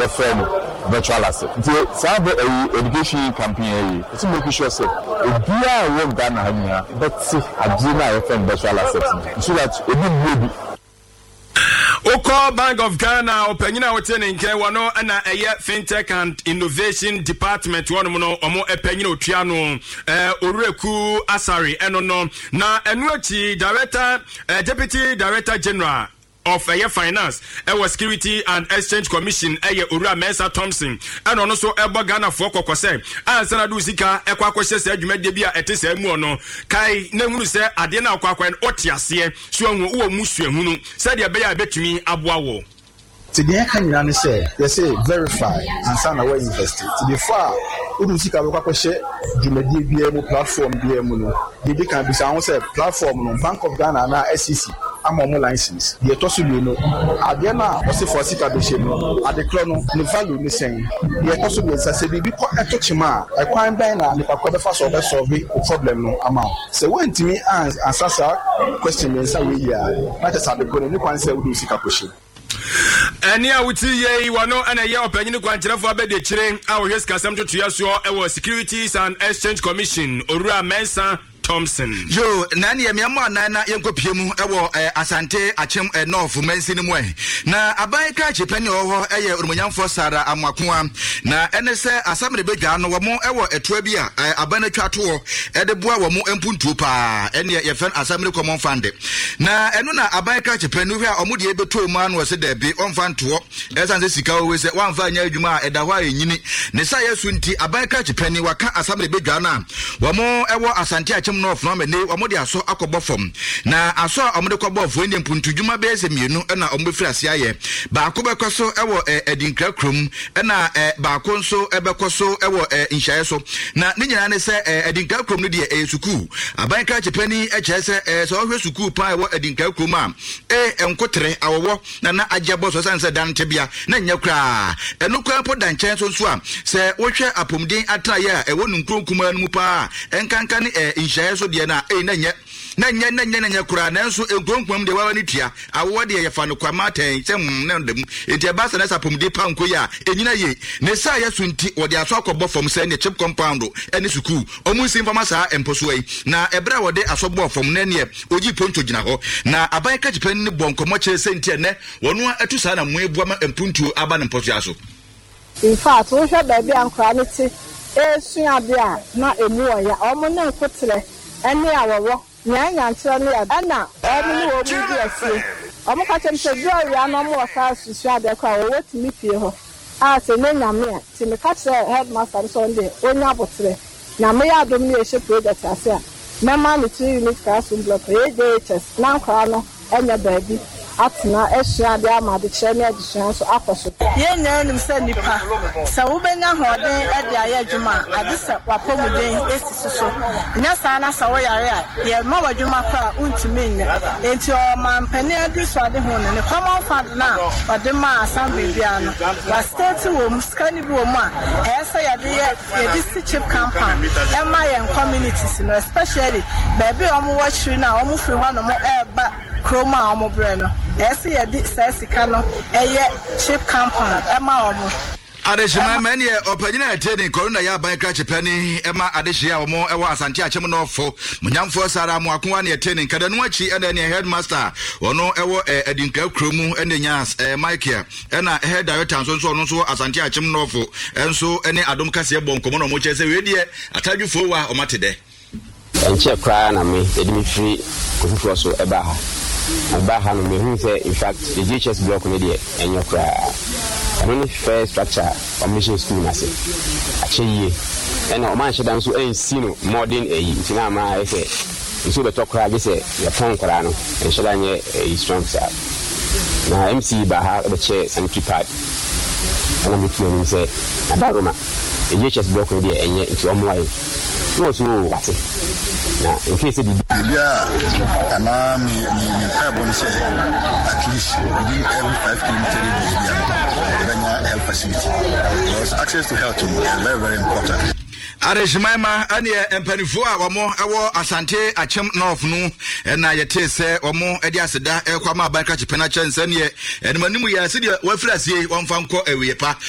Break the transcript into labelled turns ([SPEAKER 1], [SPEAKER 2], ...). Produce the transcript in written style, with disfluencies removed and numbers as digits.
[SPEAKER 1] your friend virtual asset. The education campaign it's making sure say Obia won't Ghana but see Adina your friend virtual asset so that it will be
[SPEAKER 2] Oko Bank of Ghana opanyina wotene nke wano na eye fintech and innovation department wano no omo epanyina otua no Oreku Asari eno no na enuachi director deputy director general of finance security and exchange commission Ura Mensa Thompson and also Eba Ghana for Kokose and Sanadu Zika Equaquese said you made the beer at this muno Kai Nemu say Adena Quaqua and Otiasie Swung Musu Munu said ya bear bet me Abuawo.
[SPEAKER 3] Today, can you say, they say verify and sign away invested. To be far, Udusika Wakashe, Jumedi BMO platform BMO, the can be sound platform Bank of Ghana and SEC. I'm on license. The Tosuno, Adena, was for Sika Bishino, at the chrono, the value missing. The Tosuno said, "Be quite a touchma, a quine banner, and if I could first of solve the problem no amount." So when to me and Sasa question me, so we are not as the Korean, you can say Udusika Pushi.
[SPEAKER 2] Any I would see ye wano and a year of penny quantity for bed train our yes custom to your securities and exchange commission Ura Mensa Thompson.
[SPEAKER 4] Yo, nani yamwa nana yenko piemu ewo asante achem north mensi ni mwe. Na abaika chipeni oho eye urumunyamfo Sara Amwakwa na enese asamre bedwa no wamo ewo etwabia abane twatowo edeboa wamo empuntu pa ene yefen asamre common fund. Na eno na abaika chipeni hwe omudi ebeto mu anu wose da bi onfanto esanse sika we se wanfa anya adwuma eda hwa enyini ne sa yesu nti abaika chipeni waka asamre bedwa na wamo ewo asante achem no from me omode aso akobọ fom na aso omode kobọ fo ndi mpuntudwuma be ese mienu na ombefiri ase aye ba akobekọso ewo edinkra krom na ba akonso ebekoso ewo nhyae so na ne nyina ne se edinkra krom no de suku abanka chepani echese so hwe suku pa ewo edinkra krom a enkotre awowo na ajabo so sanse dan tebia na nya kra enukwa po dan chen so so a se wohwe apomden atraye a ewo nunkronkuma no mu pa enkanka ne nhyae so de na na kura na nso enkonkwam de wawa ni tua awo de ye fa no kwama tan sem na ndem enti abasa na sapomde panko ya enyina ye ne sa ya sunti wode aso akobọ fom se ne chip compound eni suku omunsi mfama sa emposo yi na ebra wode asobọ fom na ne oji ponto gina ho na aban ka jipan ni bonkomo kire senti ene wono atu sa na moebu ma empuntu aba ne mposo aso.
[SPEAKER 5] In fact wo hwe ba bia nkra ne ti esuade a na emu oya omo na nkotre ene awowo nyanya nkyere no ya na ene wo mu di asie omo ka tem se dio ya no mo wasa susuade kwa wo wetimi fie ho a se ne nyame a ti me ka kire headmaster Sunday onya abotre na me ya dom ne ehye project ase a me ma me 2 unit classroom block AJHS na nkwa no enya baabi atna ehyiade amade kire ne adishan so akoso ye nyanim se nipa sa wo benya hoden ede aye adwuma adisa wapomuden esisi so nya sa na sa wo yare a ye ma wadwuma kwa untimi nya enti o mampani adiso ade ho ne common fund na ode ma assembly bia no wa state wo muskani bi wo ma esa ye dis chip campaign e ma ye communities no especially baby omo watching na omo free ho no mo eba Chroma omobreno ese ye di sesika no eye chip campaign ema omo
[SPEAKER 4] adeshima many opanyina attending corona ya ban crash penny ema adeshia omo ewa asante achem no fo munyamfo Sara Amwakwa ne attending kadanu achi ena ne headmaster ono ewo edinka kromu enenya Michael ena head director nso no so asante achem no fo enso ene adom kase bonkomo no mo chese we die atadwufo wa omatede
[SPEAKER 6] enche kra na me edimi free kofufu so eba ha no me hu say in fact the GHS block me there enyo kra any first structure of mission school na say achiye ena o man shedan so ensi no modern tina ma say so the talk kra be say your phone kra no shedan ye strong sir na MC ba ha the chair and keypad and me tell say adaroma the GHS block me there enye it's on why no so what na in case the
[SPEAKER 3] and me carbon say at least within every 5 kilometers health facility because access to health is very, very important.
[SPEAKER 4] Arishmaima ane empanifo a womo ewo asante achem north no na yete se womo edi aseda ekwama banka chipena chense ne enimanimu ya se de wafiri asie wonfa nko ewe pa